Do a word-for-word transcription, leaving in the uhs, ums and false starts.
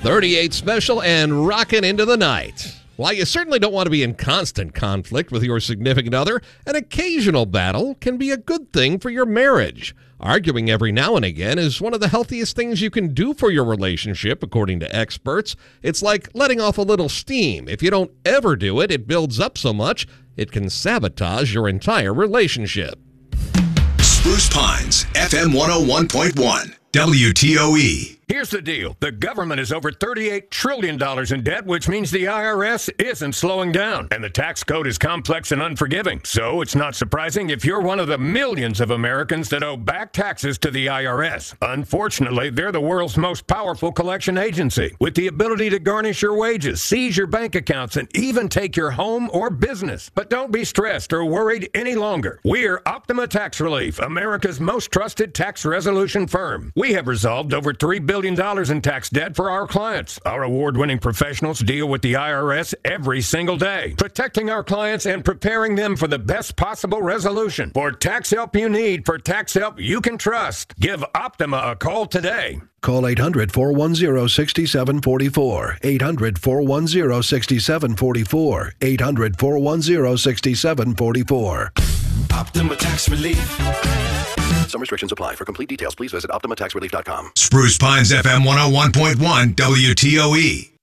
thirty-eight special and rocking into the night. While you certainly don't want to be in constant conflict with your significant other, an occasional battle can be a good thing for your marriage. Arguing every now and again is one of the healthiest things you can do for your relationship, according to experts. It's like letting off a little steam. If you don't ever do it, it builds up so much, it can sabotage your entire relationship. Spruce Pines, F M one oh one point one, W T O E. Here's the deal. The government is over thirty-eight trillion dollars in debt, which means the I R S isn't slowing down. And the tax code is complex and unforgiving. So it's not surprising if you're one of the millions of Americans that owe back taxes to the I R S. Unfortunately, they're the world's most powerful collection agency, with the ability to garnish your wages, seize your bank accounts, and even take your home or business. But don't be stressed or worried any longer. We're Optima Tax Relief, America's most trusted tax resolution firm. We have resolved over three billion dollars in tax debt for our clients. Our award-winning professionals deal with the I R S every single day, protecting our clients and preparing them for the best possible resolution. For tax help you need, for tax help you can trust, give Optima a call today. Call eight hundred, four one zero, six seven four four. eight hundred, four one zero, six seven four four. eight hundred, four one zero, six seven four four. Optima Tax Relief. Some restrictions apply. For complete details, please visit optima tax relief dot com. Spruce Pines, F M one oh one point one, W T O E.